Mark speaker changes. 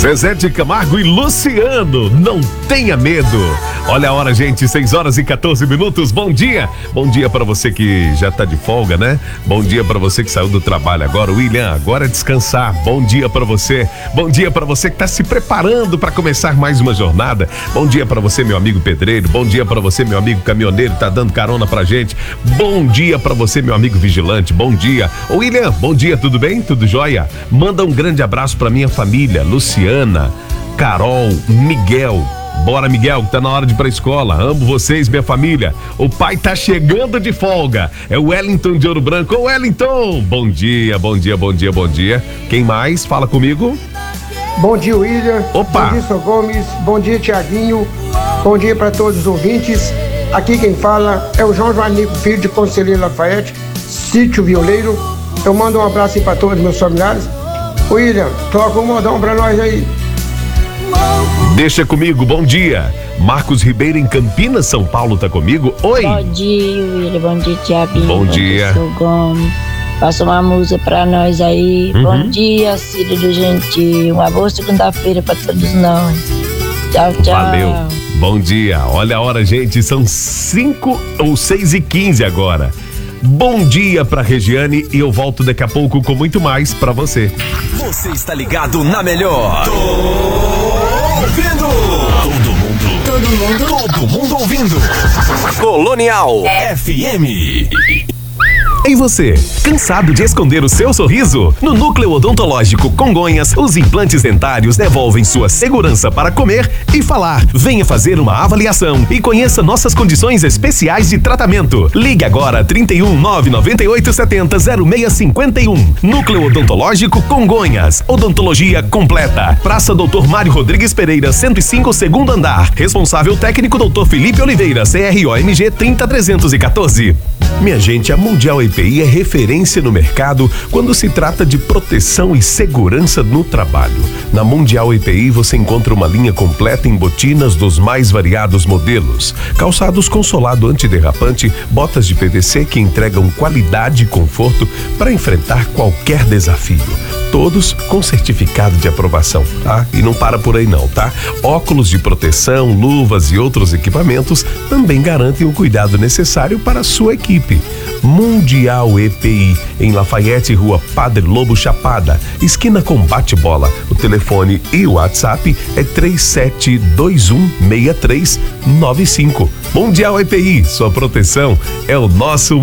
Speaker 1: Zezé de Camargo e Luciano, não tenha medo. Olha a hora, gente, 6h14. Bom dia. Bom dia pra você que já tá de folga, né? Bom dia pra você que saiu do trabalho agora. William, agora é descansar. Bom dia pra você. Bom dia pra você que tá se preparando pra começar mais uma jornada. Bom dia pra você, meu amigo pedreiro. Bom dia pra você, meu amigo caminhoneiro, tá dando carona pra gente. Bom dia pra você, meu amigo vigilante. Bom dia. Ô William, bom dia, tudo bem? Tudo jóia? Manda um grande abraço pra minha família, Luciana, Carol, Miguel. Bora, Miguel, que tá na hora de ir pra escola. Amo vocês, minha família. O pai tá chegando de folga. É o Wellington de Ouro Branco. Ô, Wellington! Bom dia, bom dia, bom dia, bom dia. Quem mais? Fala comigo.
Speaker 2: Bom dia, William.
Speaker 1: Opa!
Speaker 2: Bom dia, Sr. Gomes. Bom dia, Tiaguinho. Bom dia para todos os ouvintes. Aqui quem fala é o João Joanico, filho de Conselheiro Lafayette, Sítio Violeiro. Eu mando um abraço aí para todos meus familiares. William, toca um modão pra nós aí.
Speaker 1: Deixa comigo, bom dia. Marcos Ribeiro em Campinas, São Paulo, tá comigo? Oi.
Speaker 3: Bom dia, William. Bom dia, Tiaguinho.
Speaker 1: Bom dia.
Speaker 3: Sr. Gomes. Passa uma música pra nós aí. Bom dia, Círio do Gentil. Uma boa segunda-feira pra todos nós. Tchau, tchau.
Speaker 1: Valeu. Bom dia. Olha a hora, gente. São 5 ou 6h15 agora. Bom dia pra Regiane e eu volto daqui a pouco com muito mais pra você.
Speaker 4: Você está ligado na melhor. Tô ouvindo. Todo mundo ouvindo. Colonial FM.
Speaker 1: E você, cansado de esconder o seu sorriso? No Núcleo Odontológico Congonhas, os implantes dentários devolvem sua segurança para comer e falar. Venha fazer uma avaliação e conheça nossas condições especiais de tratamento. Ligue agora 31 998 70 0651. Núcleo Odontológico Congonhas. Odontologia completa. Praça Dr. Mário Rodrigues Pereira, 105, segundo andar. Responsável técnico Dr. Felipe Oliveira, CROMG 30314. Minha gente, a Mundial EPI é referência no mercado quando se trata de proteção e segurança no trabalho. Na Mundial EPI você encontra uma linha completa em botinas dos mais variados modelos, calçados com solado antiderrapante, botas de PVC que entregam qualidade e conforto para enfrentar qualquer desafio. Todos com certificado de aprovação, tá? E não para por aí não, tá? Óculos de proteção, luvas e outros equipamentos também garantem o cuidado necessário para a sua equipe. Mundial EPI, em Lafayette, Rua Padre Lobo Chapada, esquina com Bate-Bola. O telefone e o WhatsApp é 37216395. Mundial EPI, sua proteção é o nosso